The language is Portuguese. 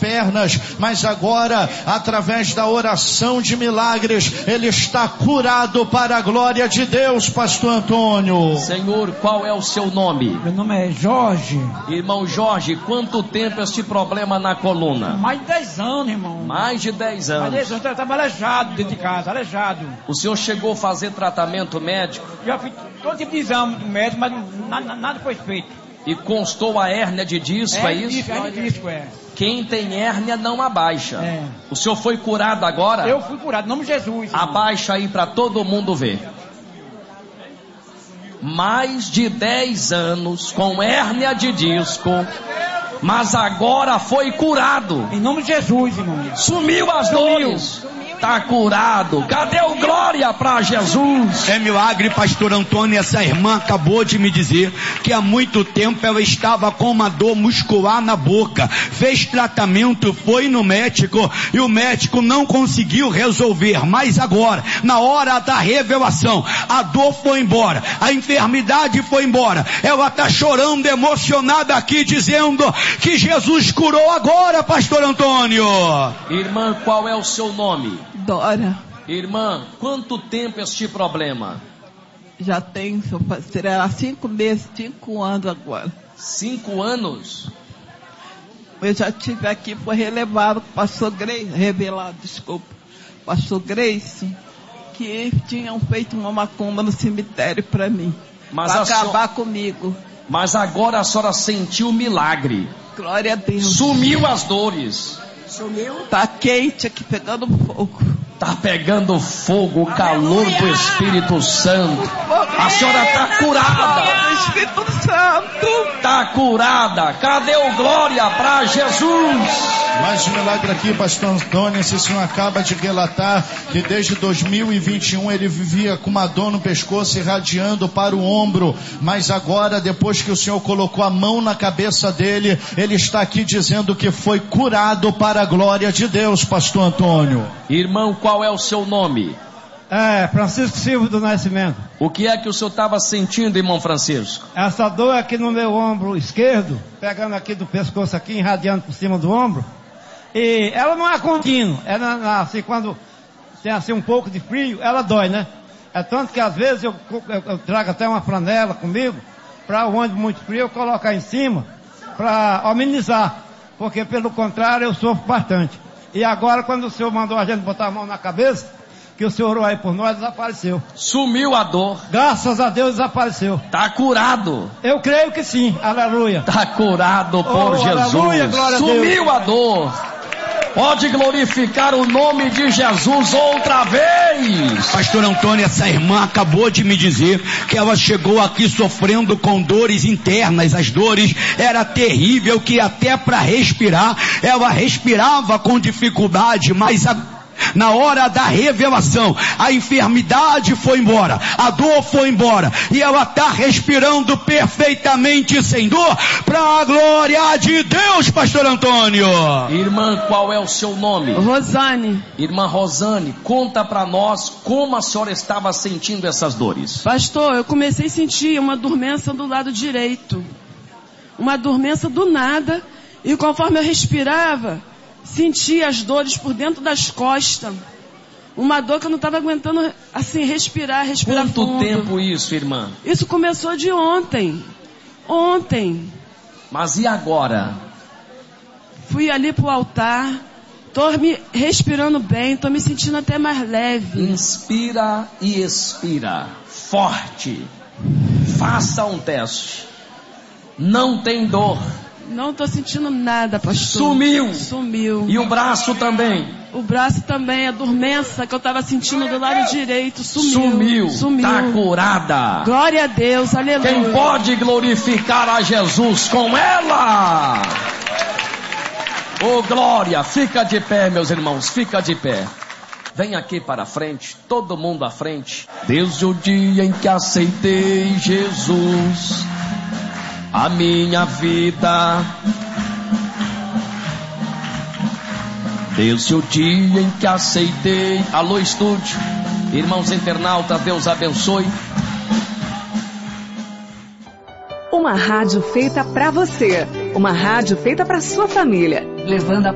pernas, mas agora, através da oração de milagres, ele está curado para a glória de Deus, pastor Antônio. Senhor, qual é o seu nome? Meu nome é Jorge. Irmão Jorge, quanto tempo este problema na coluna? Mais de 10 anos, irmão. Mais de 10 anos. Mais de 10 anos, eu estava aleijado dentro de casa, aleijado. O senhor chegou a fazer tratamento médico? Já fiz todo tipo de exame do médico, mas nada foi feito. E constou a hérnia de disco, é isso? Hérnia de disco, é. Quem tem hérnia não abaixa. É. O senhor foi curado agora? Eu fui curado, em nome de Jesus. Irmão. Abaixa aí para todo mundo ver. Mais de 10 anos com hérnia de disco, mas agora foi curado. Em nome de Jesus, irmão. Sumiu as dores. Tá curado. Cadê o glória para Jesus? É milagre, pastor Antônio. Essa irmã acabou de me dizer que há muito tempo ela estava com uma dor muscular na boca. Fez tratamento, foi no médico e o médico não conseguiu resolver. Mas agora, na hora da revelação, a dor foi embora, a enfermidade foi embora. Ela está chorando, emocionada aqui, dizendo que Jesus curou agora, pastor Antônio. Irmã, qual é o seu nome? Dora. Irmã, quanto tempo este problema? Já tem, será 5 meses, 5 anos agora. 5 anos? Eu já estive aqui, foi relevado com o pastor Grace, pastor Grace, que tinham feito uma macumba no cemitério para mim, para acabar comigo. Mas agora a senhora sentiu milagre. Glória a Deus. Sumiu as dores. Sumiu? Tá quente aqui, pegando fogo. Tá pegando fogo, o calor do Espírito Santo. A senhora tá curada. Espírito Santo. Tá curada. Cadê o glória para Jesus? Mais um milagre aqui, pastor Antônio. Esse senhor acaba de relatar que desde 2021 ele vivia com uma dor no pescoço irradiando para o ombro, mas agora, depois que o senhor colocou a mão na cabeça dele, ele está aqui dizendo que foi curado para a glória de Deus, pastor Antônio. Irmão, qual é o seu nome? Francisco Silva do Nascimento. O que é que o senhor estava sentindo, irmão Francisco? Essa dor aqui no meu ombro esquerdo, pegando aqui do pescoço aqui, irradiando por cima do ombro. E ela não é contínua, assim, quando tem assim um pouco de frio, ela dói, né? É tanto que às vezes eu trago até uma flanela comigo, para o ônibus muito frio eu colocar em cima, para amenizar, porque pelo contrário eu sofro bastante. E agora quando o senhor mandou a gente botar a mão na cabeça, que o senhor orou aí por nós, desapareceu. Sumiu a dor. Graças a Deus desapareceu. Tá curado. Eu creio que sim, aleluia. Tá curado por Jesus. Aleluia, glória Sumiu a dor. Pode glorificar o nome de Jesus outra vez. Pastor Antônio, essa irmã acabou de me dizer que ela chegou aqui sofrendo com dores internas. As dores era terrível, que até para respirar, ela respirava com dificuldade, mas na hora da revelação, a enfermidade foi embora, a dor foi embora, e ela está respirando perfeitamente sem dor, para a glória de Deus, pastor Antônio. Irmã, qual é o seu nome? Rosane. Irmã Rosane, conta para nós como a senhora estava sentindo essas dores. Pastor, eu comecei a sentir uma dormência do lado direito, uma dormência do nada, e conforme eu respirava, sentia as dores por dentro das costas. Uma dor que eu não estava aguentando, assim, respirar Quanto fundo. tempo isso, irmã? Isso começou de ontem. Ontem. Mas e agora? Fui ali pro altar. Tô me respirando bem. Tô me sentindo até mais leve. Inspira e expira. Forte. Faça um teste. Não tem dor. Não tô sentindo nada, pastor. Sumiu. E o braço também? O braço também, a dormência que eu tava sentindo do lado direito, sumiu. Tá curada. Glória a Deus, aleluia. Quem pode glorificar a Jesus com ela? Oh, glória. Fica de pé, meus irmãos, fica de pé. Vem aqui para frente, todo mundo à frente. Desde o dia em que aceitei Jesus, a minha vida, desde o dia em que aceitei. Alô, estúdio, irmãos internautas, Deus abençoe. Uma rádio feita para você, uma rádio feita para sua família, levando a